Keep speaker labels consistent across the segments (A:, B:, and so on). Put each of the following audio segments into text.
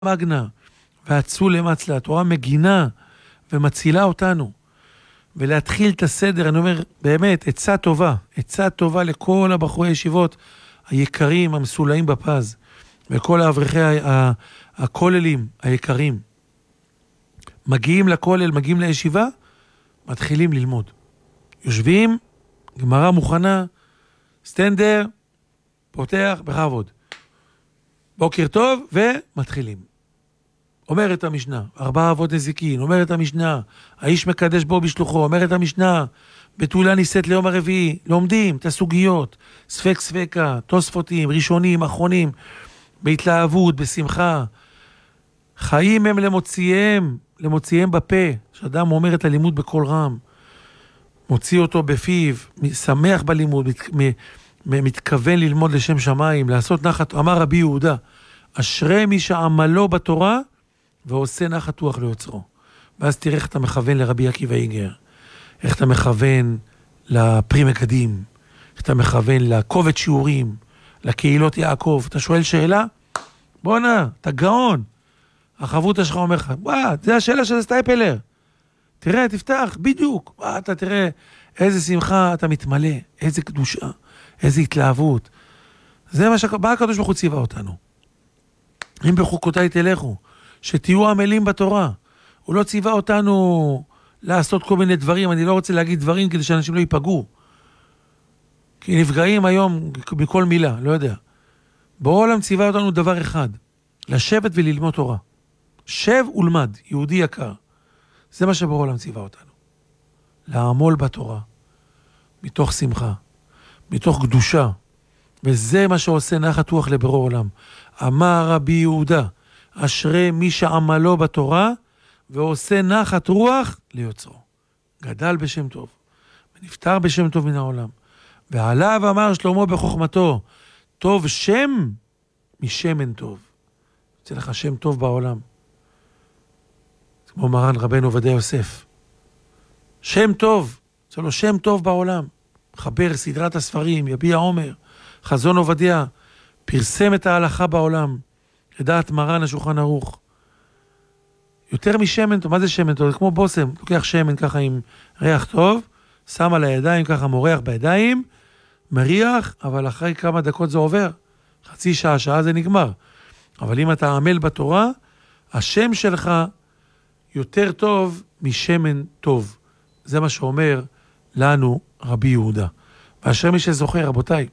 A: מגנה, והצול למצלה, התורה מגינה ומצילה אותנו, ולהתחיל את הסדר, אני אומר, באמת, עצה טובה לכל הבחורי הישיבות היקרים, המסולאים בפז, וכל האברכי הכוללים היקרים. מגיעים לכולל, מגיעים לישיבה, מתחילים ללמוד. יושבים, גמרא מוכנה, סטנדר, פותח, בכבוד. בוקר טוב, ומתחילים. אומרת המשנה, 4 אבות נזיקין, אומרת המשנה, האיש מקדש בו בשלוחו, אומרת המשנה, בתולה ניסית ליום הרביעי, לומדים את הסוגיות, ספק ספקה, תוספותים, ראשונים, אחרונים, בהתלהבות, בשמחה. חיים הם למוציאם בפה, שאדם אומר את הלימוד בקול רם, מוציא אותו בפיו, שמח בלימוד, מתכוון ללמוד לשם שמיים, לעשות נחת, אמר רבי יהודה, אשרי מי שעמלו בתורה, ועושה נחת רוח ליוצרו. ואז תראה איך אתה מכוון לרבי עקיבא איגר, איך אתה מכוון לפרי מקדים, איך אתה מכוון לקובץ שיעורים, לקהילות יעקב. אתה שואל שאלה? בוא'נה, אתה גאון. החברותה שלך אומר לך, זה השאלה של הסטייפלר. תראה, תפתח, בדיוק. אתה תראה איזה שמחה אתה מתמלא, איזה קדושה, איזה התלהבות. זה מה הקדוש ברוך הוא ציווה אותנו. אם בחוקותיי תלכו, שתהיו עמלים בתורה. הוא לא ציווה אותנו לעשות כל מיני דברים, אני לא רוצה להגיד דברים כדי שאנשים לא ייפגעו. כי נפגעים היום מכל מילה, לא יודע. בעולם ציווה אותנו דבר אחד, לשבת וללמוד תורה. שב ולמד, יהודי יקר. זה מה שבעולם ציווה אותנו. לעמול בתורה, מתוך שמחה, מתוך קדושה. וזה מה שעושה נחת רוח לברוא עולם. אמר רבי יהודה, אשרי מי שעמלו בתורה, ועושה נחת רוח ליוצרו. גדל בשם טוב, ונפטר בשם טוב מן העולם. ועליו אמר שלמה בחוכמתו, טוב שם משמן טוב. יוצא לך שם טוב בעולם. כמו מרן רבנו עובדיה יוסף. שם טוב, יוצא לו שם טוב בעולם. חבר סדרת הספרים, יביע עומר, חזון עובדיה, פרסם את ההלכה בעולם, לדעת מרן השולחן ערוך. יותר משמן טוב, מה זה שמן טוב? זה כמו בוסם, לוקח שמן ככה עם ריח טוב, שם על הידיים ככה מורח בידיים, מריח, אבל אחרי כמה דקות זה עובר. חצי שעה, שעה זה נגמר. אבל אם אתה עמל בתורה, השם שלך יותר טוב משמן טוב. זה מה שאומר לנו רבי יהודה. ואשר מי שזוכר, רבותיי,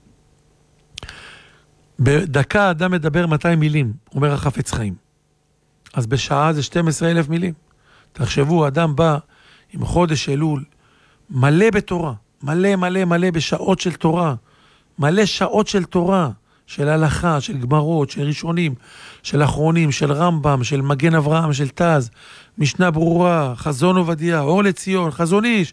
A: בדקה אדם מדבר 200 מילים, אומר החפץ חיים. אז בשעה זה 12,000 מילים. תחשבו, אדם בא עם חודש אלול, מלא בתורה, מלא בשעות של תורה, מלא שעות של תורה, של הלכה, של גמרות, של ראשונים, של אחרונים, של רמב"ם, של מגן אברהם, של תז, משנה ברורה, חזון עובדיה, אור לציון, חזון איש,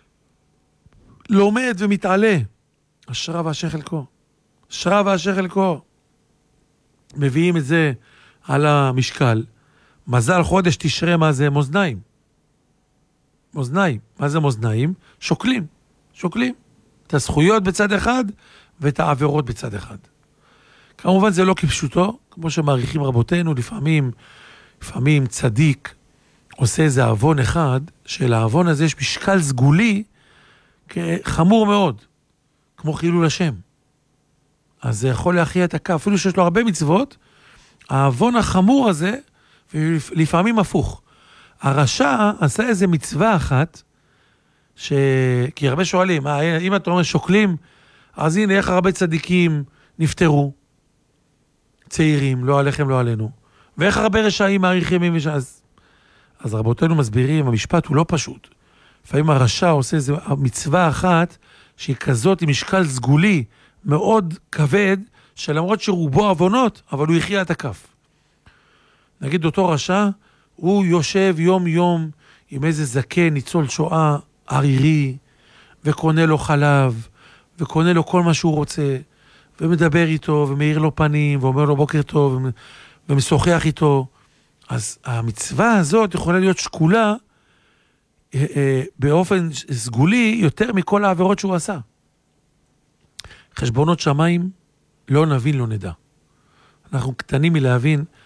A: לומד ומתעלה. אשרה ואשר חלקו. אשרה ואשר חלקו. מביאים את זה על המשקל. מזל חודש תשרה, מה זה? מאזניים. מאזניים. מה זה מאזניים? שוקלים. את הזכויות בצד אחד ואת העבירות בצד אחד. כמובן זה לא כפשוטו, כמו שמעריכים רבותינו, לפעמים צדיק עושה איזה אבון אחד, שלאבון הזה יש משקל סגולי חמור מאוד, כמו חילול השם. אז זה יכול להכריע את הקו, אפילו שיש לו הרבה מצוות, האבון החמור הזה, לפעמים הפוך. הרשע עשה איזה מצווה אחת, כי הרבה שואלים, אם אתה אומר שוקלים, אז הנה איך הרבה צדיקים נפטרו, צעירים, לא עליכם, לא עלינו, ואיך הרבה רשעים מעריכים ימים, אז רבותינו מסבירים, המשפט הוא לא פשוט. לפעמים הרשע עושה איזה מצווה אחת, שהיא כזאת עם משקל סגולי, מאוד כבד, שלמרות שרובו אבונות, אבל הוא יחיה את הכף. נגיד אותו רשע, הוא יושב יום יום עם איזה זקן, ניצול שואה, ערירי, וקונה לו חלב, וקונה לו כל מה שהוא רוצה, ומדבר איתו, ומאיר לו פנים, ואומר לו בוקר טוב, ומשוחח איתו. אז המצווה הזאת יכולה להיות שקולה, באופן סגולי, יותר מכל העבירות שהוא עשה. חשבונות שמיים, לא נבין, לא נדע. אנחנו קטנים מלהבין